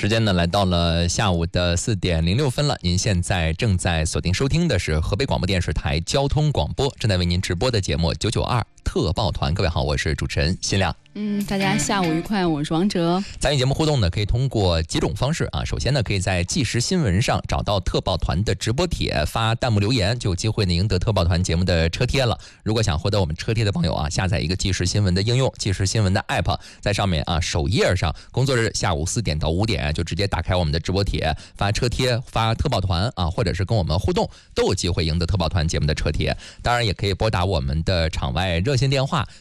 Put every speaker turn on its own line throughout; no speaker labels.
时间呢来到了下午的4点06分了。您现在正在锁定收听的是河北广播电视台交通广播正在为您直播的节目992特报团。各位好，我是主持人辛亮。
大家下午愉快，我是王哲。
参与节目互动呢，可以通过几种方式啊。首先呢，可以在即时新闻上找到特报团的直播帖，发弹幕留言，就有机会呢赢得特报团节目的车贴了。如果想获得我们车贴的朋友啊，下载一个即时新闻的应用，即时新闻的 app， 在上面啊首页上，工作日下午4点到5点就直接打开我们的直播帖，发车贴，发特报团啊，或者是跟我们互动，都有机会赢得特报团节目的车贴。当然也可以拨打我们的场外热线电话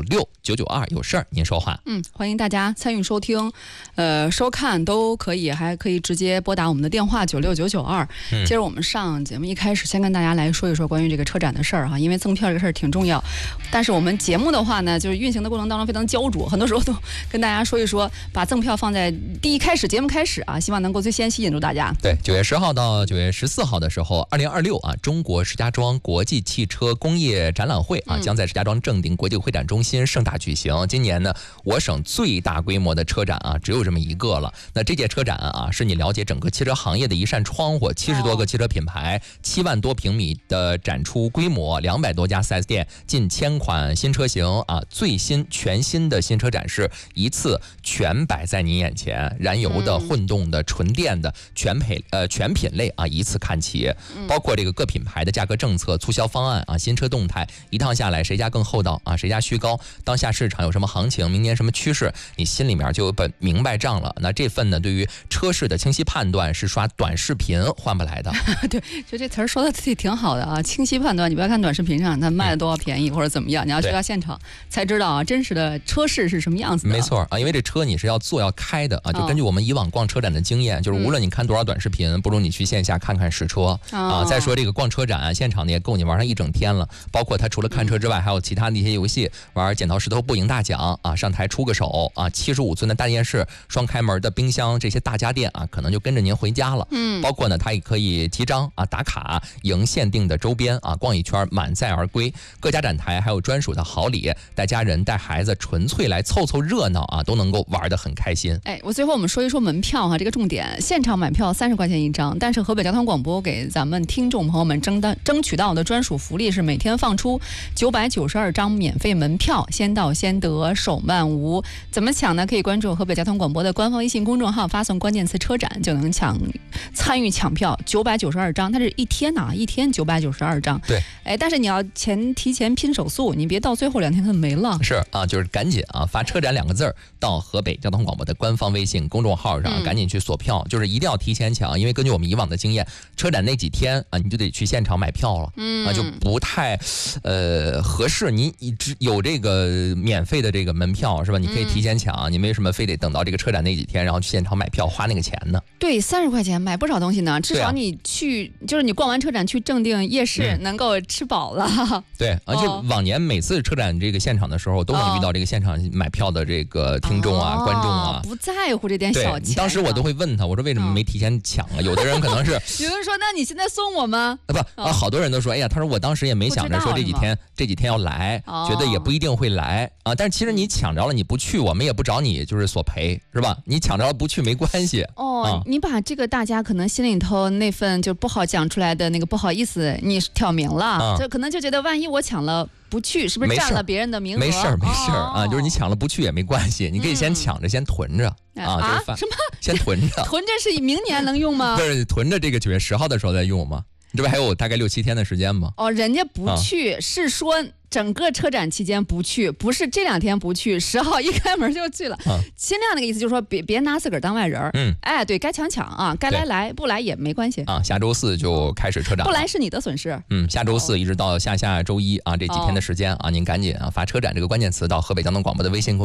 96992，有事儿您说话。
欢迎大家参与收听，收看都可以，还可以直接拨打我们的电话96992。接着我们上节目一开始，先跟大家来说一说关于这个车展的事儿哈，因为赠票这个事儿挺重要。但是我们节目的话呢，就是运行的过程当中非常焦灼，很多时候都跟大家说一说，把赠票放在节目开始啊，希望能够最先吸引住大家。
对，9月10号到9月14号的时候，2026啊，中国石家庄国际汽车工业展览会啊，将在石家庄正定国际会展中心盛大举行。今年呢，我省最大规模的车展啊，只有这么一个了。那这届车展啊，是你了解整个汽车行业的一扇窗户，70多个汽车品牌，7万多平米的展出规模，200多家 4S 店，近1000款新车型啊，最新全新的新车展示一次全摆在您眼前，燃油的、混动的、纯电的全品类啊，一次看齐，包括这个各品牌的价格政策、促销方案啊，新车动态，一趟下来谁家更厚道啊，谁家虚高，当下市场有什么行情，明年什么趋势，你心里面就有本明白账了。那这份呢，对于车市的清晰判断是刷短视频换不来的。
对，就这词儿说的挺好的啊，清晰判断，你不要看短视频上它卖的多少便宜或者怎么样，你要去到现场才知道啊，真实的车市是什么样子的。
没错啊，因为这车你是要做要开的啊，就根据我们以往逛车展的经验，就是无论你看多少短视频，不如你去线下看看实车啊。再说这个逛车展现场呢，也够你玩上一整天了。包括它除了看车之外，还有其他的一些游戏，玩剪刀石头布赢大奖啊，上台出个手啊，75寸的大电视、双开门的冰箱，这些大家电啊，可能就跟着您回家了。包括呢，它也可以提章啊、打卡、赢限定的周边啊，逛一圈满载而归。各家展台还有专属的好礼，带家人带孩子纯粹来凑凑热闹啊，都能够玩得很开心。
最后我们说一说门票哈，这个重点，现场买票30块钱一张，但是河北交通广播给咱们听众朋友们争取到的专属福利是每天放出992张免费门票，先到先得，手慢无。怎么抢呢？可以关注河北交通广播的官方微信公众号，发送关键词车展就能参与抢票。992张，它是一天一天992张。
对，
但是你要提前拼手速，你别到最后2天它没了。
是啊，就是赶紧啊，发车展2个字到河北交通广播的官方微信公众号上，赶紧去锁票，就是一定要提前抢，因为根据我们以往的经验，车展那几天啊，你就得去现场买票了，就不太合适。你有这个免费的这个门票是吧？你可以提前抢，你没什么非得等到这个车展那几天，然后去现场买票花那个钱呢？对
，30块钱买不少东西呢，至少你去，就是你逛完车展去正定夜市能够吃饱了。
对，而且往年每次车展这个现场的时候，都能遇到这个现场买票的这个听众啊、观众啊，
不在乎这点小钱。
当时我都会问他，我说为什么没提前抢啊？有的人可能是
有人说，那你现在送我吗？
好多人都说，哎呀，他说我当时也没想着说这几天要来，觉得也不一定会来啊。但是其实你抢着了，你不去，我们也不找你就是索赔，是吧？你抢着了不去没关系。
你把这个大家可能心里头那份就不好讲出来的那个不好意思，你挑明了，就可能就觉得万一我抢了不去，是不是占了别人的名额？
没事啊，就是你抢了不去也没关系，你可以先抢着，先囤着啊。
什么？
先囤着？
囤着是明年能用吗？
不是，囤着这个9月10号的时候再用吗？这不还有大概6、7天的时间吗？
人家不去，是说整个车展期间不去，不是这2天不去，10号一开门就去了。尽量那个意思就是说，别拿自个儿当外人。对该抢啊，该来不来也没关系啊。
下周4就开始车展，
不来是你的损失。
下周4一直到下周1啊，这几天的时间啊，您赶紧啊发车展这个关键词到河北交通广播的微信公众号